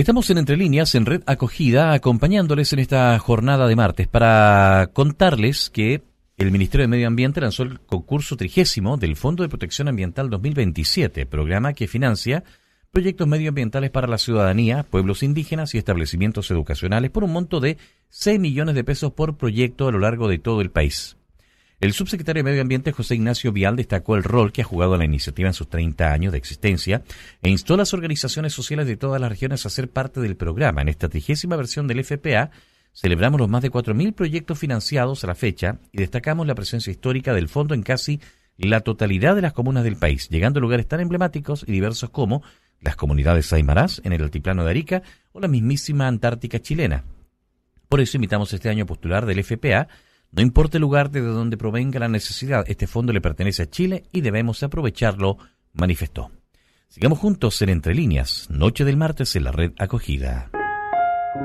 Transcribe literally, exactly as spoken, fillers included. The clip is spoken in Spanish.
Estamos en Entre Líneas, en Red Acogida, acompañándoles en esta jornada de martes para contarles que el Ministerio de Medio Ambiente lanzó el concurso trigésimo del Fondo de Protección Ambiental dos mil veintisiete, programa que financia proyectos medioambientales para la ciudadanía, pueblos indígenas y establecimientos educacionales por un monto de seis millones de pesos por proyecto a lo largo de todo el país. El subsecretario de Medio Ambiente, José Ignacio Vial, destacó el rol que ha jugado la iniciativa en sus treinta años de existencia e instó a las organizaciones sociales de todas las regiones a ser parte del programa. En esta trigésima versión del F P A celebramos los más de cuatro mil proyectos financiados a la fecha y destacamos la presencia histórica del fondo en casi la totalidad de las comunas del país, llegando a lugares tan emblemáticos y diversos como las comunidades aymarás en el altiplano de Arica o la mismísima Antártica chilena. Por eso invitamos este año a postular del F P A. No importa el lugar desde donde provenga la necesidad, este fondo le pertenece a Chile y debemos aprovecharlo, manifestó. Sigamos juntos en Entre Líneas, noche del martes en la Red Acogida.